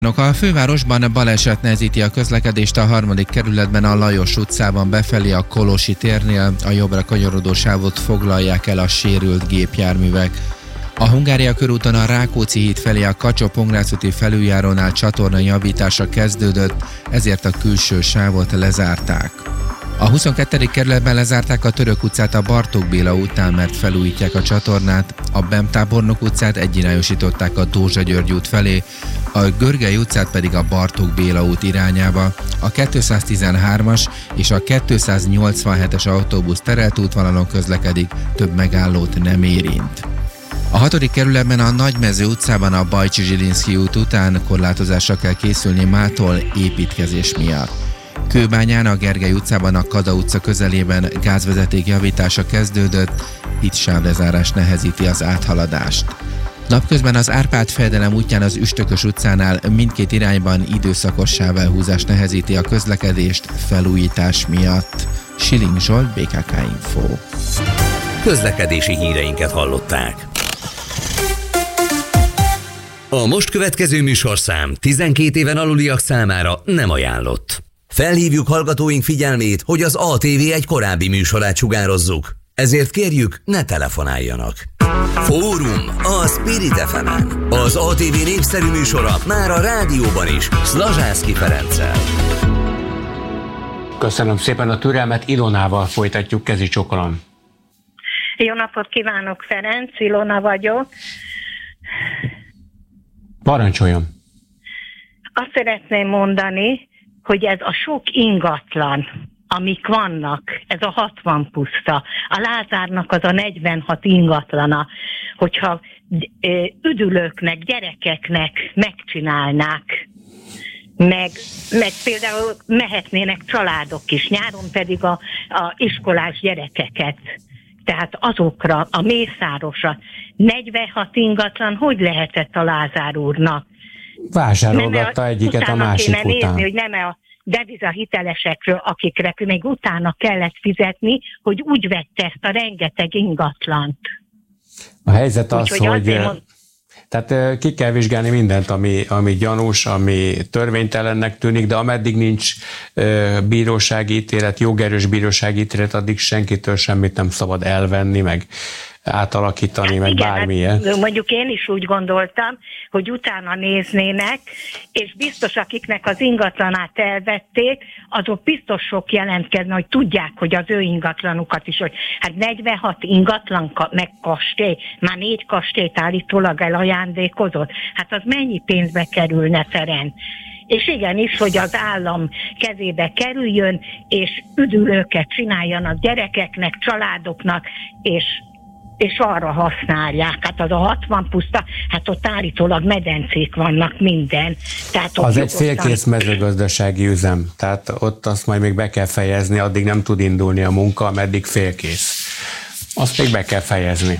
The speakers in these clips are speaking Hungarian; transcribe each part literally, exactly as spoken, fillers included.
A fővárosban baleset nehezíti a közlekedést a harmadik kerületben a Lajos utcában befelé a Kolosi térnél, a jobbra kanyarodó sávot foglalják el a sérült gépjárművek. A Hungária körúton a Rákóczi híd felé a Kacsó-Pongrácz úti felüljárónál csatorna javítása kezdődött, ezért a külső sávot lezárták. A huszonkettedik kerületben lezárták a Török utcát a Bartók Béla útnál, mert felújítják a csatornát, a Bem-tábornok utcát egyirányosították a Dózsa György út felé, a Görgely utcát pedig a Bartók Béla út irányába. A kétszáztizenhármas és a kétszáznyolcvanhetes autóbusz terelt útvonalon közlekedik, több megállót nem érint. A hatodik kerületben a Nagymező utcában a Bajcsi-Zsilinszky út után korlátozásra kell készülni mától építkezés miatt. Kőbányán a Gergely utcában a Kada utca közelében gázvezeték javítása kezdődött, itt sávlezárás nehezíti az áthaladást. Napközben az Árpád-fejedelem útján az Üstökös utcánál mindkét irányban időszakos sávelhúzás nehezíti a közlekedést felújítás miatt. Siling Zsolt, bé ká ká Info. Közlekedési híreinket hallották. A most következő műsorszám tizenkét éven aluliak számára nem ajánlott. Felhívjuk hallgatóink figyelmét, hogy az á té vé egy korábbi műsorát sugározzuk. Ezért kérjük, ne telefonáljanak. Fórum a Spirit ef emen. Az á té vé népszerű műsora már a rádióban is, Szlazsászky Ferenccel. Köszönöm szépen a türelmet, Ilonával folytatjuk, kezi csokolom. Jó napot kívánok, Ferenc, Ilona vagyok. Parancsoljon. Azt szeretném mondani, hogy ez a sok ingatlan, amik vannak, ez a hatvan puszta, a Lázárnak az a negyvenhat ingatlana, hogyha üdülőknek, gyerekeknek megcsinálnák, meg, meg például mehetnének családok is, nyáron pedig a, a iskolás gyerekeket, tehát azokra, a Mészárosra, negyvenhat ingatlan, hogy lehetett a Lázár úrnak? Vásárolgatta egyiket a másik kéne után. Nézni, hogy nem a devizahitelesekről, akikre még utána kellett fizetni, hogy úgy vette ezt a rengeteg ingatlant. A helyzet az, úgy, hogy... hogy mond... Tehát ki kell vizsgálni mindent, ami, ami gyanús, ami törvénytelennek tűnik, de ameddig nincs bírósági ítélet, jogerős bírósági ítélet, addig senkitől semmit nem szabad elvenni, meg átalakítani, hát meg igen, bármilyen. Hát mondjuk én is úgy gondoltam, hogy utána néznének, és biztos, akiknek az ingatlanát elvették, azok biztos sok jelentkezne, hogy tudják, hogy az ő ingatlanukat is, hogy hát negyvenhat ingatlan meg kastély, már négy kastélyt állítólag elajándékozott. Hát az mennyi pénzbe kerülne, Ferenc? És igenis, hogy az állam kezébe kerüljön, és üdülőket csináljanak gyerekeknek, családoknak, és és arra használják. Hát az a hatvan puszta, hát ott állítólag medencék vannak, minden. Tehát az egy félkész mezőgazdasági üzem, tehát ott azt majd még be kell fejezni, addig nem tud indulni a munka, ameddig félkész. Azt még be kell fejezni.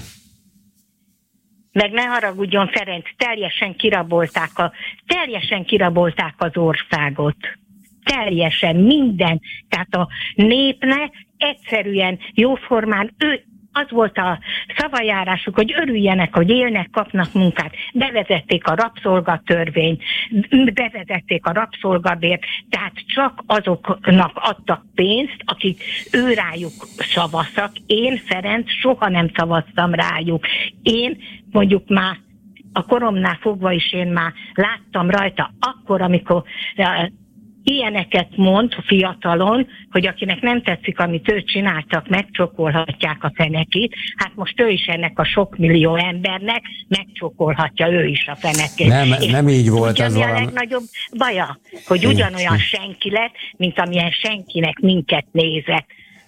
Meg ne haragudjon, Ferenc, teljesen kirabolták, a, teljesen kirabolták az országot. Teljesen minden. Tehát a népnek egyszerűen jóformán ő az volt a szavajárásuk, hogy örüljenek, hogy élnek, kapnak munkát. Bevezették a rabszolgatörvényt, bevezették a rabszolgabért, tehát csak azoknak adtak pénzt, akik ő rájuk szavaztak. Én, Ferenc, soha nem szavaztam rájuk. Én mondjuk már a koromnál fogva is én már láttam rajta akkor, amikor ilyeneket mond fiatalon, hogy akinek nem tetszik, amit őt csináltak, megcsokolhatják a fenekét. Hát most ő is ennek a sok millió embernek megcsokolhatja ő is a fenekét. Nem, nem így volt ez valami. A legnagyobb baja, hogy ugyanolyan senki lett, mint amilyen senkinek minket nézett.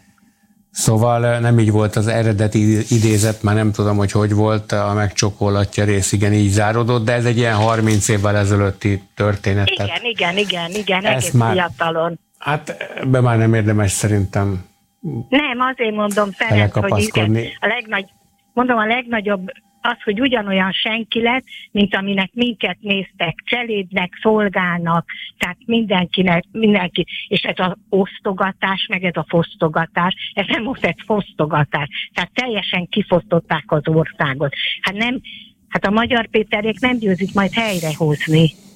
Szóval nem így volt az eredeti idézet, már nem tudom, hogy hogy volt, a megcsokolatja rész, igen, így záródott, de ez egy ilyen harminc évvel ezelőtti történet. Igen, tehát igen, igen, igen, egész már, fiatalon. Hát ebbe már nem érdemes szerintem. Nem, azért mondom, Ferenc, hogy igen, a legnagy, mondom, a legnagyobb az, hogy ugyanolyan senki lett, mint aminek minket néztek, cselédnek, szolgálnak, tehát mindenkinek, mindenki, és ez az osztogatás, meg ez a fosztogatás, ez nem most egy fosztogatás, tehát teljesen kifosztották az országot. Hát nem, hát a Magyar Péterék nem győzik majd helyrehozni.